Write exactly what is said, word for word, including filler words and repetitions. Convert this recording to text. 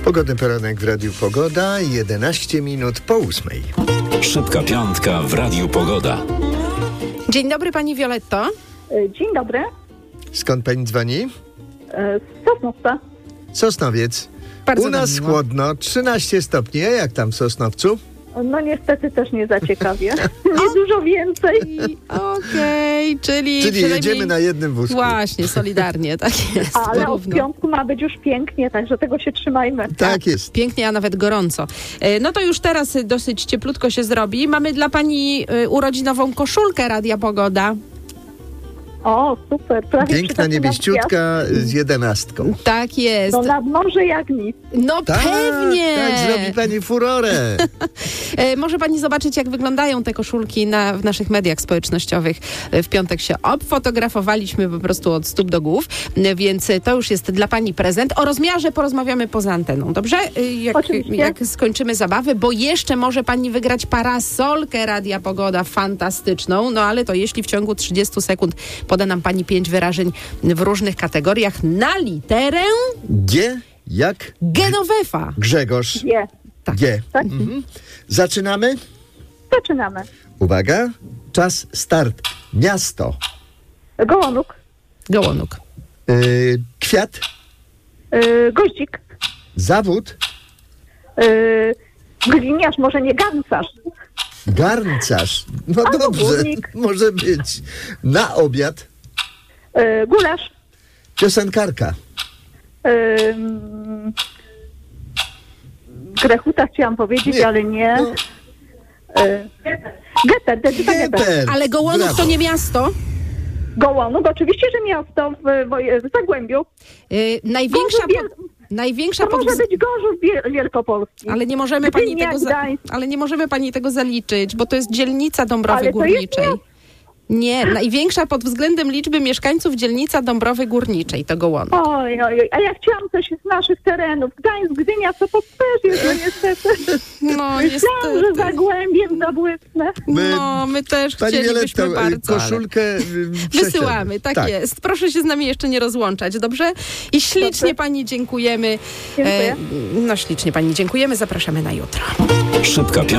Pogodny poranek w Radiu Pogoda, jedenaście minut po ósmej. Szybka piątka w Radiu Pogoda. Dzień dobry, pani Violetto. Dzień dobry. Skąd pani dzwoni? Z Sosnowca. Sosnowiec. Bardzo U nas miło. chłodno, trzynaście stopni. A jak tam w Sosnowcu? No niestety też nie za ciekawie. Nie dużo więcej. Okej, czyli Czyli przynajmniej- jedziemy na jednym wózku. Właśnie, solidarnie, tak jest. Ale od porówno. piątku ma być już pięknie, także tego się trzymajmy. Tak jest. Pięknie, a nawet gorąco. E, No to już teraz y, dosyć cieplutko się zrobi. Mamy dla pani y, urodzinową koszulkę Radia Pogoda. O, super. Prawie Piękna, przydatna niebieściutka z jedenastką. Tak jest. No nad morze jak nic. No Tak, pewnie. tak zrobi pani furorę. E, Może pani zobaczyć, jak wyglądają te koszulki na, w naszych mediach społecznościowych. E, W piątek się obfotografowaliśmy po prostu od stóp do głów, e, więc to już jest dla pani prezent. O rozmiarze porozmawiamy poza anteną, dobrze? E, Jak, Oczywiście. jak skończymy zabawę, bo jeszcze może pani wygrać parasolkę Radia Pogoda fantastyczną, no ale to jeśli w ciągu trzydziestu sekund poda nam pani pięć wyrażeń w różnych kategoriach na literę G jak Genovefa. Grzegorz. Nie. Tak. G. Tak? Mhm. Zaczynamy? Zaczynamy. Uwaga, czas start. Miasto. Gołonuk. Gołonuk. Yy, kwiat. Yy, goździk. Zawód. Yy, gliniarz, może nie garncarz. Garncarz. No Albo dobrze, górnik. może być. Na obiad. Yy, gulasz. Piosenkarka. Yy, Grechuta chciałam powiedzieć, Nie. ale nie. No. Yy, Getter, Decyda Getter. Geper. Ale Gołonuk Brawo. to nie miasto. Gołonuk, oczywiście, że miasto w, w, w Zagłębiu. Yy, największa, Gorzów pod, największa To pod, może być Gorzów Wiel- Wielkopolski. ale nie możemy pani Gdynia, tego za, Gdańsk. ale nie możemy pani tego zaliczyć, bo to jest dzielnica Dąbrowy Ale to jest Górniczej. miasto. Nie, największa pod względem liczby mieszkańców dzielnica Dąbrowy Górniczej to Gołonuk. Oj, oj, oj, a ja chciałam coś z naszych terenów. Gdańsk, Gdynia, co to też jest, no niestety. No Myślałam, że niestety. Zagłębiem zabłysnę. My- No, my też Pani chcielibyśmy Violetto, bardzo, ale... koszulkę y, prześlemy. Wysyłamy, tak, jest. Proszę się z nami jeszcze nie rozłączać, dobrze? I ślicznie Dobrze. pani dziękujemy. Dziękuję. no ślicznie pani dziękujemy, zapraszamy na jutro. Szybka piątka.